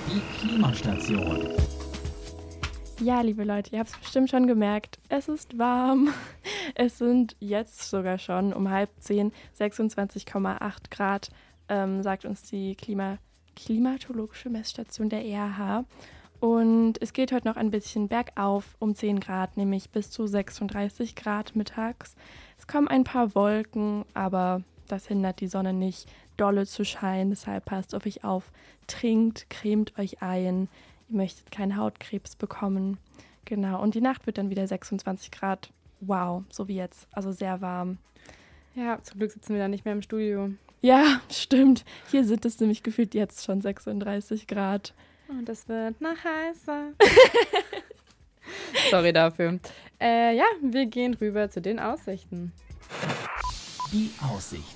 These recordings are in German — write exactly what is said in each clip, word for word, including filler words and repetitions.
Die Klimastation. Ja, liebe Leute, ihr habt es bestimmt schon gemerkt, es ist warm. Es sind jetzt sogar schon um halb zehn sechsundzwanzig Komma acht Grad, ähm, sagt uns die Klima- klimatologische Messstation der E A H. Und es geht heute noch ein bisschen bergauf um zehn Grad, nämlich bis zu sechsunddreißig Grad mittags. Es kommen ein paar Wolken, aber das hindert die Sonne nicht, dolle zu scheinen. Deshalb passt auf euch auf, trinkt, cremt euch ein. Ihr möchtet keinen Hautkrebs bekommen. Genau, und die Nacht wird dann wieder sechsundzwanzig Grad. Wow, so wie jetzt, also sehr warm. Ja, zum Glück sitzen wir da nicht mehr im Studio. Ja, stimmt. Hier sind es nämlich gefühlt jetzt schon sechsunddreißig Grad. Und es wird noch heißer. Sorry dafür. Äh, ja, wir gehen rüber zu den Aussichten. Die Aussichten.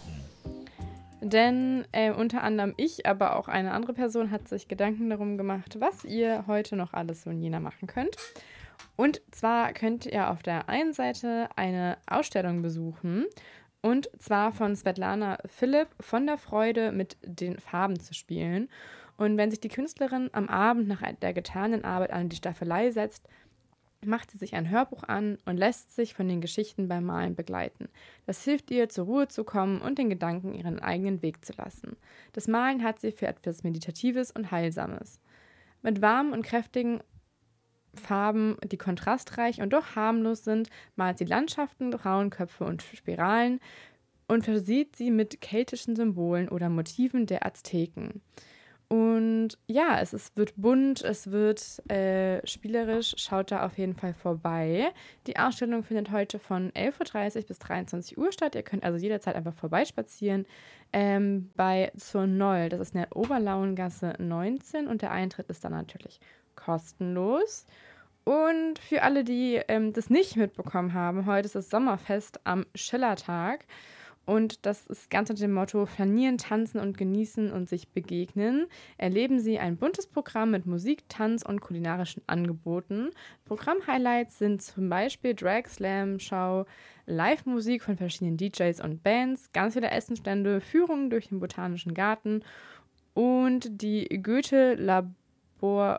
Denn äh, unter anderem ich, aber auch eine andere Person hat sich Gedanken darum gemacht, was ihr heute noch alles so in Jena machen könnt. Und zwar könnt ihr auf der einen Seite eine Ausstellung besuchen, und zwar von Svetlana Philipp von der Freude, mit den Farben zu spielen. Und wenn sich die Künstlerin am Abend nach der getanen Arbeit an die Staffelei setzt, macht sie sich ein Hörbuch an und lässt sich von den Geschichten beim Malen begleiten. Das hilft ihr, zur Ruhe zu kommen und den Gedanken ihren eigenen Weg zu lassen. Das Malen hat sie für etwas Meditatives und Heilsames. Mit warmen und kräftigen Farben, die kontrastreich und doch harmlos sind, malt sie Landschaften, Frauenköpfe und Spiralen und versieht sie mit keltischen Symbolen oder Motiven der Azteken. Und ja, es ist, wird bunt, es wird äh, spielerisch, schaut da auf jeden Fall vorbei. Die Ausstellung findet heute von elf Uhr dreißig bis dreiundzwanzig Uhr statt. Ihr könnt also jederzeit einfach vorbeispazieren ähm, bei Zur Noll. Das ist in der Oberlauengasse neunzehn und der Eintritt ist dann natürlich kostenlos. Und für alle, die ähm, das nicht mitbekommen haben, heute ist das Sommerfest am Schillertag. Und das ist ganz unter dem Motto: Flanieren, tanzen und genießen und sich begegnen. Erleben Sie ein buntes Programm mit Musik, Tanz und kulinarischen Angeboten. Programm-Highlights sind zum Beispiel Drag Slam Show, Live-Musik von verschiedenen D Js und Bands, ganz viele Essenstände, Führungen durch den Botanischen Garten und die Goethe-Labor...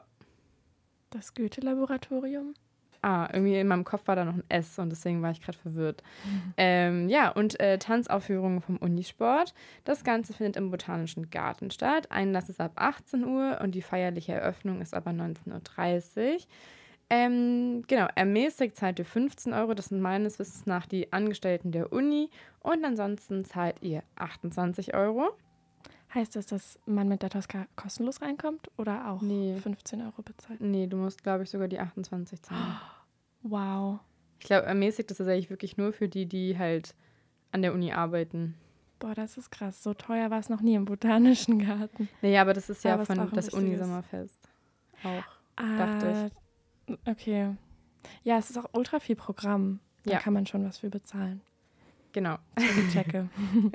Das Goethe-Laboratorium? Ah, irgendwie in meinem Kopf war da noch ein S und deswegen war ich gerade verwirrt. Mhm. Ähm, ja, und äh, Tanzaufführungen vom Unisport. Das Ganze findet im Botanischen Garten statt. Einlass ist ab achtzehn Uhr und die feierliche Eröffnung ist aber neunzehn Uhr dreißig. Ähm, genau, ermäßigt zahlt ihr fünfzehn Euro. Das sind meines Wissens nach die Angestellten der Uni. Und ansonsten zahlt ihr achtundzwanzig Euro. Heißt das, dass man mit der Tosca kostenlos reinkommt oder auch nee. fünfzehn Euro bezahlt? Nee, du musst, glaube ich, sogar die achtundzwanzig zahlen. Wow. Ich glaube, ermäßigt ist das eigentlich wirklich nur für die, die halt an der Uni arbeiten. Boah, das ist krass. So teuer war es noch nie im Botanischen Garten. Naja, aber das ist ja aber von das Unisommerfest auch, ah, dachte ich. Okay. Ja, es ist auch ultra viel Programm. Da ja. kann man schon was für bezahlen. Genau. Ich checke.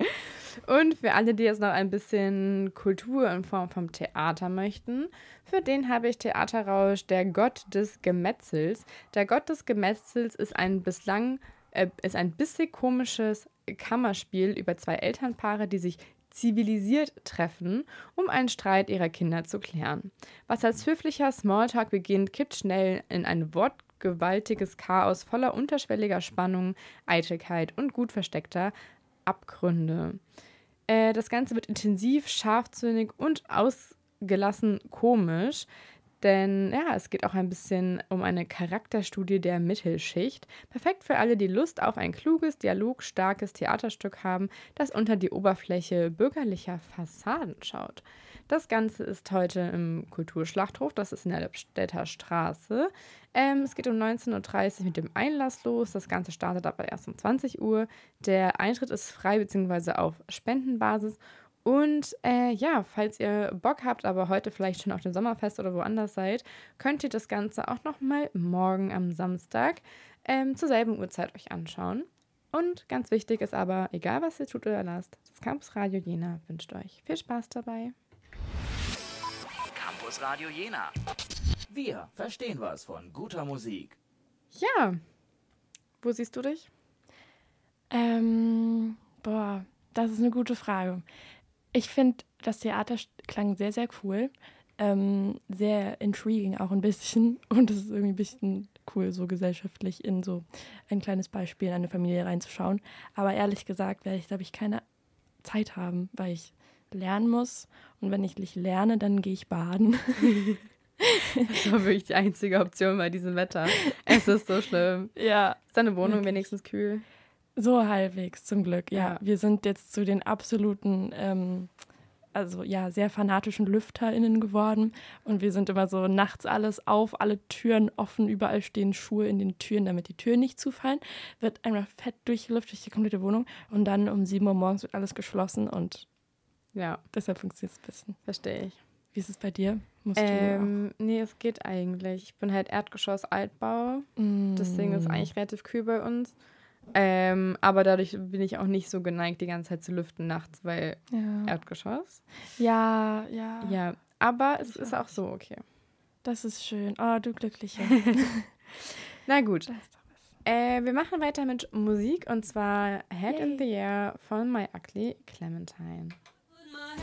Und für alle, die jetzt noch ein bisschen Kultur in Form vom Theater möchten, für den habe ich Theaterrausch, der Gott des Gemetzels. Der Gott des Gemetzels ist ein bislang äh, ist ein bisschen komisches Kammerspiel über zwei Elternpaare, die sich zivilisiert treffen, um einen Streit ihrer Kinder zu klären. Was als höflicher Smalltalk beginnt, kippt schnell in ein wortgewaltiges Chaos voller unterschwelliger Spannung, Eitelkeit und gut versteckter Abgründe. Äh, das Ganze wird intensiv, scharfzündig und ausgelassen komisch, denn ja, es geht auch ein bisschen um eine Charakterstudie der Mittelschicht. Perfekt für alle, die Lust auf ein kluges, dialogstarkes Theaterstück haben, das unter die Oberfläche bürgerlicher Fassaden schaut. Das Ganze ist heute im Kulturschlachthof, das ist in der Lippstädter Straße. Ähm, es geht um neunzehn Uhr dreißig mit dem Einlass los. Das Ganze startet aber erst um zwanzig Uhr. Der Eintritt ist frei bzw. auf Spendenbasis. Und äh, ja, falls ihr Bock habt, aber heute vielleicht schon auf dem Sommerfest oder woanders seid, könnt ihr das Ganze auch nochmal morgen am Samstag ähm, zur selben Uhrzeit euch anschauen. Und ganz wichtig ist aber, egal was ihr tut oder lasst, das Campus Radio Jena wünscht euch viel Spaß dabei. Campus Radio Jena. Wir verstehen was von guter Musik. Ja, wo siehst du dich? Ähm, boah, das ist eine gute Frage. Ich finde, das Theater klang sehr, sehr cool. ähm, sehr intriguing auch ein bisschen. Und es ist irgendwie ein bisschen cool, so gesellschaftlich in so ein kleines Beispiel in eine Familie reinzuschauen. Aber ehrlich gesagt werde ich, glaube ich, keine Zeit haben, weil ich lernen muss. Und wenn ich nicht lerne, dann gehe ich baden. Das war wirklich die einzige Option bei diesem Wetter. Es ist so schlimm. Ja. Ist deine Wohnung Wirklich. wenigstens kühl? So halbwegs, zum Glück, ja. Ja. Wir sind jetzt zu den absoluten, ähm, also ja, sehr fanatischen LüfterInnen geworden. Und wir sind immer so nachts alles auf, alle Türen offen, überall stehen Schuhe in den Türen, damit die Türen nicht zufallen. Wird einmal fett durchgelüftet durch die komplette Wohnung. Und dann um sieben Uhr morgens wird alles geschlossen und Ja, deshalb funktioniert es ein bisschen. verstehe ich. Wie ist es bei dir? Musst Ähm, nee, es geht eigentlich. Ich bin halt Erdgeschoss Altbau. du auch? Mm. Deswegen ist es eigentlich relativ kühl bei uns. Ähm, aber dadurch bin ich auch nicht so geneigt, die ganze Zeit zu lüften nachts, weil Ja, Erdgeschoss. ja, ja. Ja, aber es Ich ist auch auch so okay. Das ist schön. Oh, du Glückliche. Na gut, Das ist doch was. äh, wir machen weiter mit Musik und zwar Head in Yay. the Air von My Ugly Clementine.